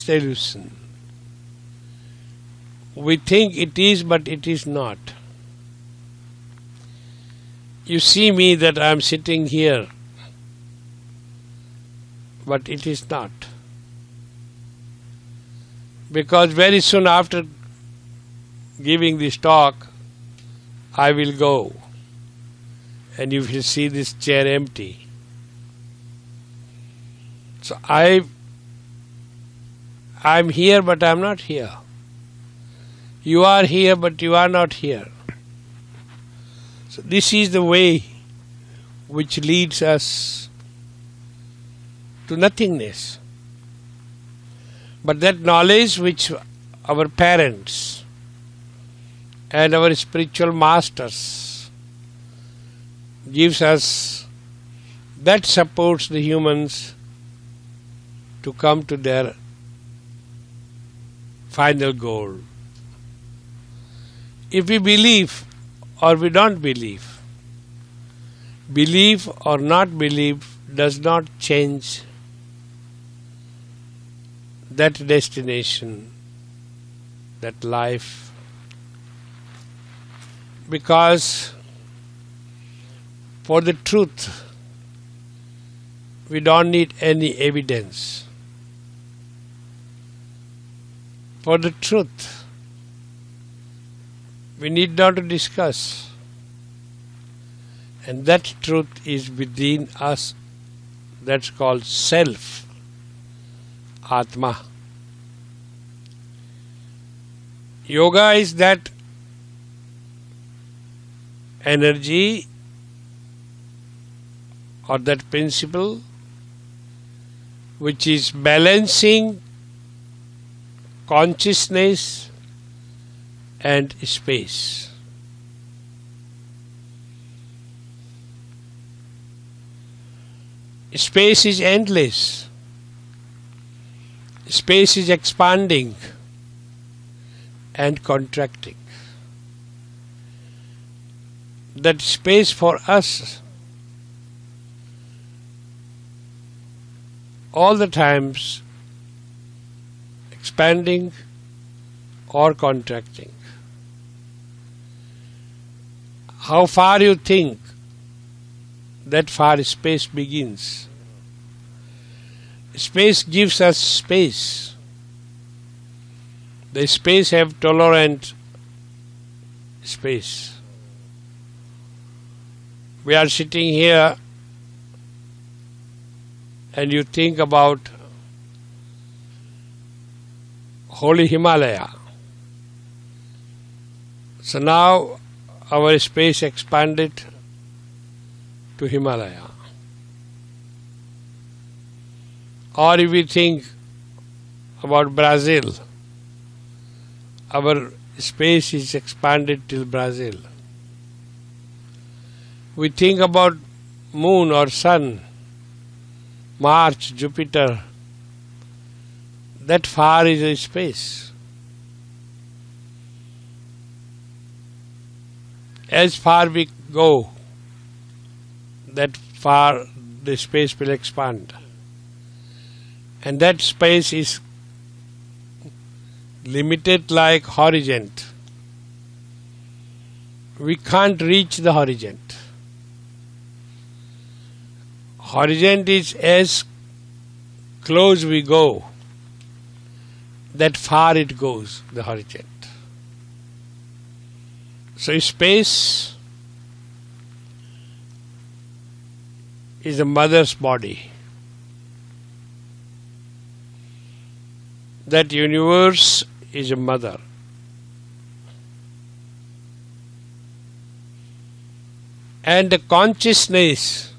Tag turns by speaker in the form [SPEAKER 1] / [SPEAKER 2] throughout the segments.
[SPEAKER 1] illusion. We think it is, but it is not. You see me that I am sitting here, but it is not. Because very soon after giving this talk, I will go and you will see this chair empty. So I'm here, but I'm not here. You are here, but you are not here. So this is the way which leads us to nothingness. But that knowledge which our parents and our spiritual masters gives us, that supports the humans to come to their final goal. If we believe or we don't believe, believe or not believe does not change that destination, that life, because for the truth we don't need any evidence. For the truth we need not to discuss, and that truth is within us. That's called self, Atma. Yoga is that energy or that principle which is balancing consciousness and space. Space is endless. Space is expanding and contracting. That space for us all the times expanding or contracting. How far you think, that far space begins. Space gives us space. The space have tolerant space. We are sitting here and you think about holy Himalaya. So now our space expanded to Himalaya. Or if we think about Brazil, our space is expanded till Brazil. We think about moon or sun, Mars, Jupiter, that far is a space. As far we go, that far the space will expand. And that space is limited like horizon. We can't reach the horizon. Horizon is as close we go, that far it goes, the horizon. So space is a mother's body. That universe is a mother. And the consciousness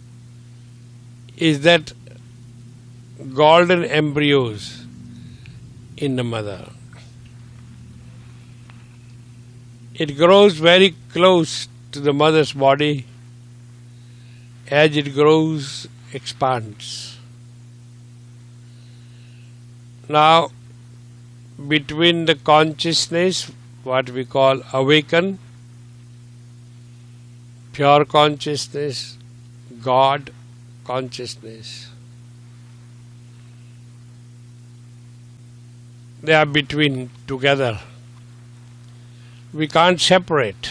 [SPEAKER 1] is that golden embryos in the mother. It grows very close to the mother's body. As it grows, expands. Now, between the consciousness, what we call awaken, pure consciousness, God consciousness, They are between, together. We can't separate,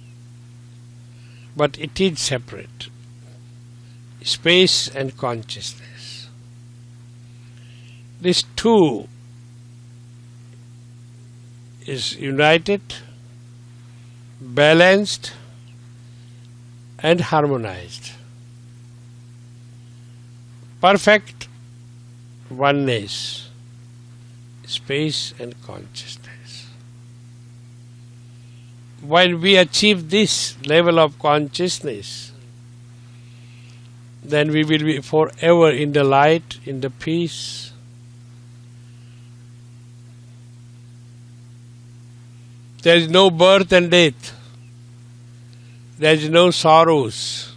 [SPEAKER 1] but it is separate. Space and consciousness. This two is united, balanced, and harmonized. Perfect oneness, space and consciousness. When we achieve this level of consciousness, then we will be forever in the light, in the peace. There is no birth and death. There is no sorrows.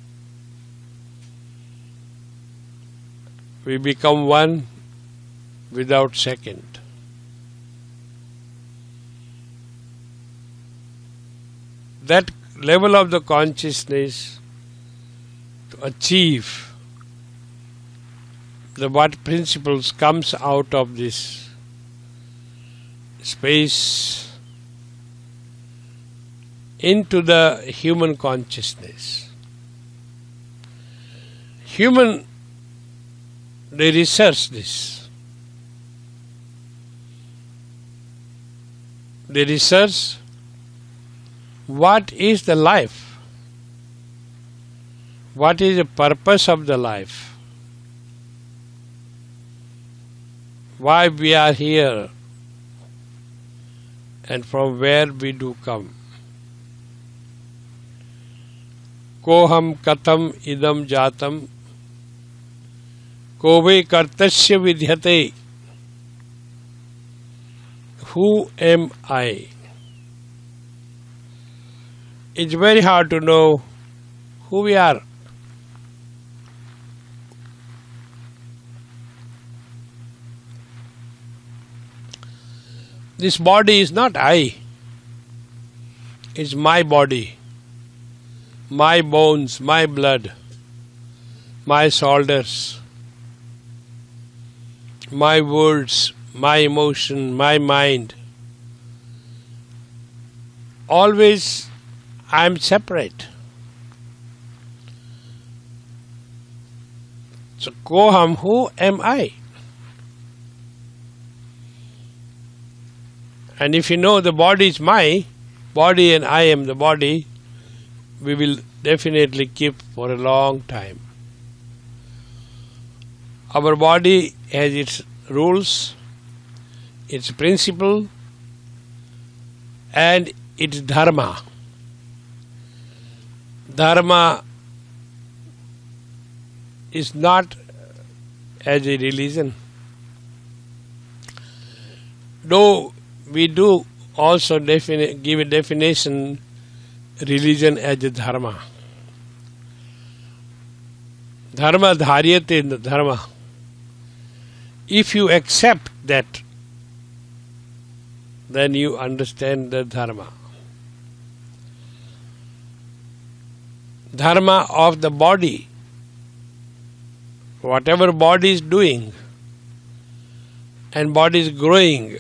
[SPEAKER 1] We become one without second. That level of the consciousness to achieve the what principles comes out of this space into the human consciousness. Human, they research this. They research what is the life, what is the purpose of the life, why we are here, and from where we do come. Koham katham idam jatam kove kartasya vidhyate. Who am I? It's very hard to know who we are. This body is not I. It's my body, my bones, my blood, my shoulders, my words, my emotion, my mind. Always I am separate. So, Koham, who am I? And if you know the body is my body and I am the body, we will definitely keep for a long time. Our body has its rules, its principle, and its dharma. Dharma is not as a religion, though we do also give a definition religion as a dharma. Dharma dharyate dharma. If you accept that, then you understand the dharma. Dharma of the body, whatever body is doing, and body is growing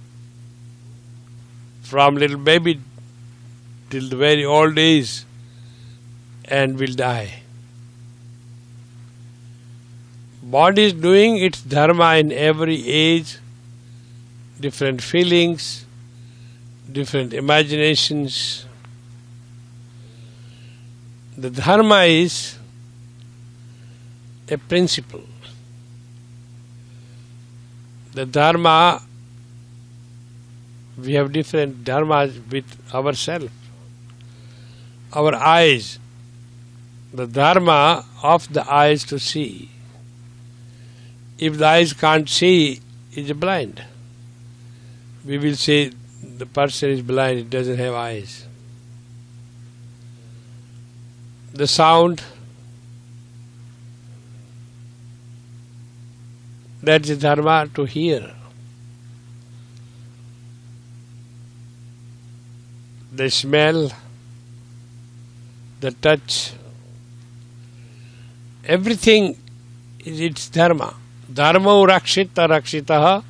[SPEAKER 1] from little baby till the very old age and will die. Body is doing its dharma in every age, different feelings, different imaginations. The dharma is a principle. The dharma, we have different dharmas with ourselves. Our eyes, the dharma of the eyes to see. If the eyes can't see, is blind. We will say the person is blind, it doesn't have eyes. The sound, that's the dharma to hear. The smell, the touch, everything is its dharma. Dharma rakshita rakshitaha